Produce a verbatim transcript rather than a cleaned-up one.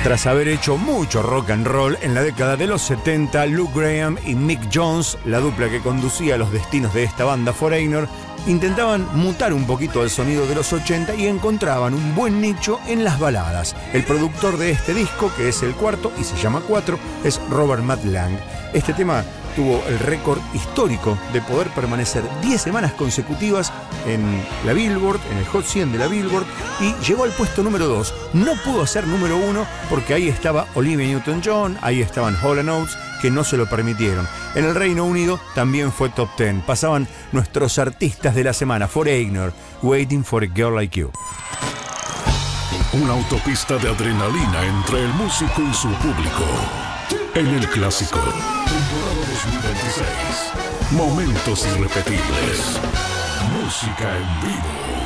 Tras haber hecho mucho rock and roll en la década de los setenta, Lou Gramm y Mick Jones, la dupla que conducía los destinos de esta banda Foreigner, intentaban mutar un poquito el sonido de los ochenta y encontraban un buen nicho en las baladas. El productor de este disco, que es el cuarto y se llama Cuatro, es Robert Matt Lang. Este tema tuvo el récord histórico de poder permanecer diez semanas consecutivas en la Billboard, en el Hot cien de la Billboard, y llegó al puesto número dos. No pudo ser número uno porque ahí estaba Olivia Newton-John, ahí estaban Hall and Oates, que no se lo permitieron. En el Reino Unido también fue top diez. Pasaban nuestros artistas de la semana: Foreigner, Waiting for a Girl Like You. Una autopista de adrenalina entre el músico y su público. En el clásico, temporada dos mil veintiséis. Momentos irrepetibles. Música en vivo.